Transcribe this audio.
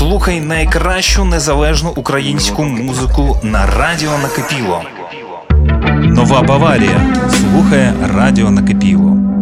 Слухай найкращу незалежну українську музику на Радіо Накипіло. Нова Баварія слухає Радіо Накипіло.